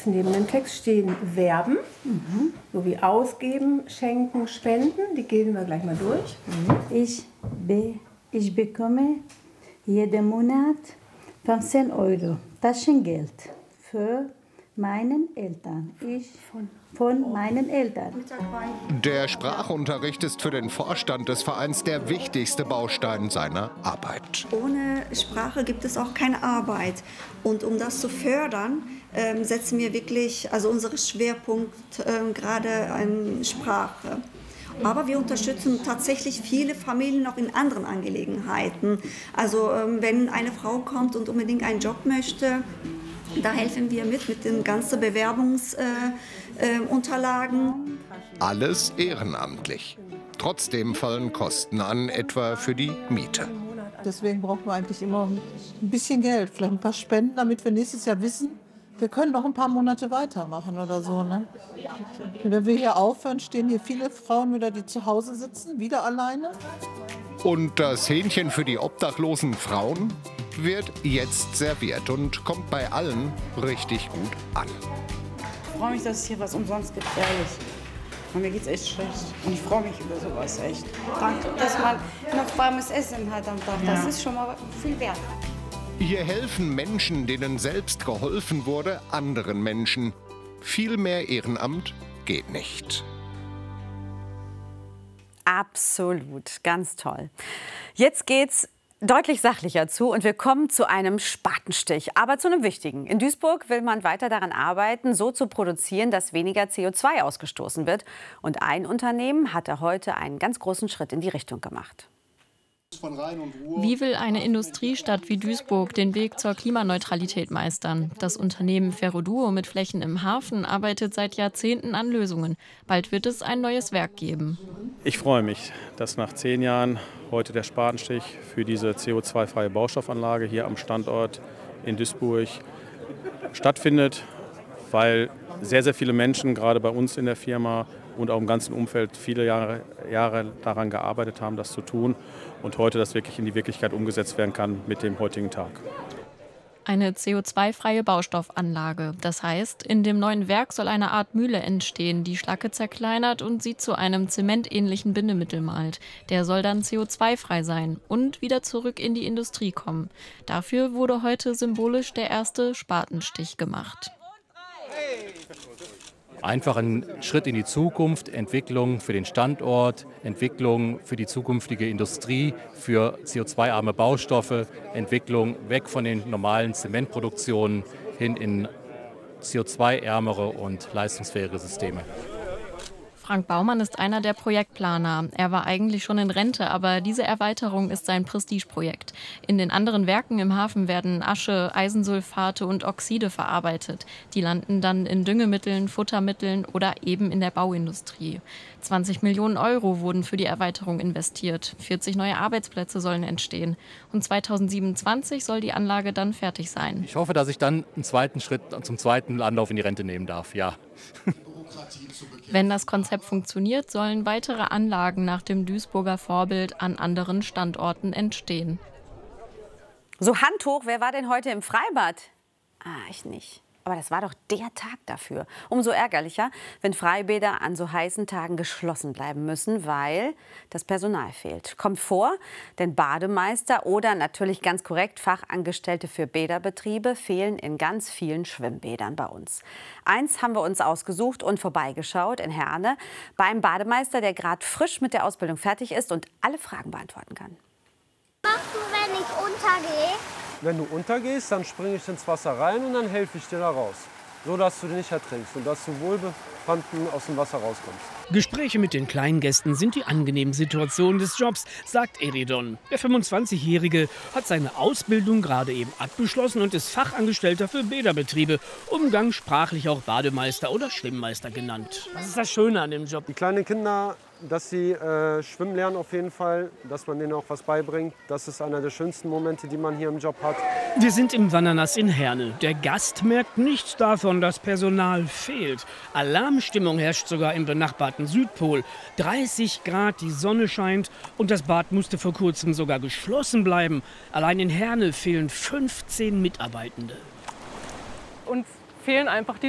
Text. Neben dem Text stehen Verben, sowie ausgeben, schenken, spenden. Die gehen wir gleich mal durch. Ich bekomme jeden Monat 15 € Taschengeld für meinen Eltern. Von meinen Eltern. Der Sprachunterricht ist für den Vorstand des Vereins der wichtigste Baustein seiner Arbeit. Ohne Sprache gibt es auch keine Arbeit. Und um das zu fördern, setzen wir wirklich unseren Schwerpunkt gerade an Sprache. Aber wir unterstützen tatsächlich viele Familien auch in anderen Angelegenheiten. Also wenn eine Frau kommt und unbedingt einen Job möchte, da helfen wir mit den ganzen Bewerbungsunterlagen. Alles ehrenamtlich. Trotzdem fallen Kosten an, etwa für die Miete. Deswegen brauchen wir eigentlich immer ein bisschen Geld, vielleicht ein paar Spenden, damit wir nächstes Jahr wissen, wir können noch ein paar Monate weitermachen oder so. Ne? Wenn wir hier aufhören, stehen hier viele Frauen wieder, die zu Hause sitzen, wieder alleine. Und das Hähnchen für die obdachlosen Frauen wird jetzt serviert und kommt bei allen richtig gut an. Ich freue mich, dass es hier was umsonst gibt, ehrlich. Und mir geht's echt schlecht. Und ich freue mich über sowas echt. Danke, dass man noch warmes Essen hat am Tag. Das ist schon mal viel wert. Hier helfen Menschen, denen selbst geholfen wurde, anderen Menschen. Viel mehr Ehrenamt geht nicht. Absolut, ganz toll. Jetzt geht's deutlich sachlicher zu und wir kommen zu einem Spatenstich, aber zu einem wichtigen. In Duisburg will man weiter daran arbeiten, so zu produzieren, dass weniger CO2 ausgestoßen wird. Und ein Unternehmen hatte heute einen ganz großen Schritt in die Richtung gemacht. Wie will eine Industriestadt wie Duisburg den Weg zur Klimaneutralität meistern? Das Unternehmen Ferroduo mit Flächen im Hafen arbeitet seit Jahrzehnten an Lösungen. Bald wird es ein neues Werk geben. Ich freue mich, dass nach 10 Jahren heute der Spatenstich für diese CO2-freie Baustoffanlage hier am Standort in Duisburg stattfindet, weil sehr, sehr viele Menschen, gerade bei uns in der Firma und auch im ganzen Umfeld, viele Jahre daran gearbeitet haben, das zu tun und heute das wirklich in die Wirklichkeit umgesetzt werden kann mit dem heutigen Tag. Eine CO2-freie Baustoffanlage. Das heißt, in dem neuen Werk soll eine Art Mühle entstehen, die Schlacke zerkleinert und sie zu einem zementähnlichen Bindemittel malt. Der soll dann CO2-frei sein und wieder zurück in die Industrie kommen. Dafür wurde heute symbolisch der erste Spatenstich gemacht. Einfach ein Schritt in die Zukunft, Entwicklung für den Standort, Entwicklung für die zukünftige Industrie, für CO2-arme Baustoffe, Entwicklung weg von den normalen Zementproduktionen hin in CO2-ärmere und leistungsfähige Systeme. Frank Baumann ist einer der Projektplaner. Er war eigentlich schon in Rente, aber diese Erweiterung ist sein Prestigeprojekt. In den anderen Werken im Hafen werden Asche, Eisensulfate und Oxide verarbeitet. Die landen dann in Düngemitteln, Futtermitteln oder eben in der Bauindustrie. 20 Millionen € wurden für die Erweiterung investiert. 40 neue Arbeitsplätze sollen entstehen. Und 2027 soll die Anlage dann fertig sein. Ich hoffe, dass ich dann einen zweiten Schritt zum zweiten Anlauf in die Rente nehmen darf, ja. Wenn das Konzept funktioniert, sollen weitere Anlagen nach dem Duisburger Vorbild an anderen Standorten entstehen. So Hand hoch, wer war denn heute im Freibad? Ich nicht. Aber das war doch der Tag dafür. Umso ärgerlicher, wenn Freibäder an so heißen Tagen geschlossen bleiben müssen, weil das Personal fehlt. Kommt vor, denn Bademeister oder natürlich ganz korrekt Fachangestellte für Bäderbetriebe fehlen in ganz vielen Schwimmbädern bei uns. Eins haben wir uns ausgesucht und vorbeigeschaut in Herne beim Bademeister, der gerade frisch mit der Ausbildung fertig ist und alle Fragen beantworten kann. Was machst du, wenn ich untergehe? Wenn du untergehst, dann springe ich ins Wasser rein und dann helfe ich dir da raus. So, dass du nicht ertrinkst und dass du wohlbefunden aus dem Wasser rauskommst. Gespräche mit den Kleingästen sind die angenehmen Situationen des Jobs, sagt Eridon. Der 25-Jährige hat seine Ausbildung gerade eben abgeschlossen und ist Fachangestellter für Bäderbetriebe, umgangssprachlich auch Bademeister oder Schwimmmeister genannt. Was ist das Schöne an dem Job? Die kleinen Kinder, dass sie schwimmen lernen auf jeden Fall, dass man denen auch was beibringt. Das ist einer der schönsten Momente, die man hier im Job hat. Wir sind im Wandernass in Herne. Der Gast merkt nichts davon, dass Personal fehlt. Alarmstimmung herrscht sogar im benachbarten Südpol. 30 Grad, die Sonne scheint und das Bad musste vor kurzem sogar geschlossen bleiben. Allein in Herne fehlen 15 Mitarbeitende. Uns fehlen einfach die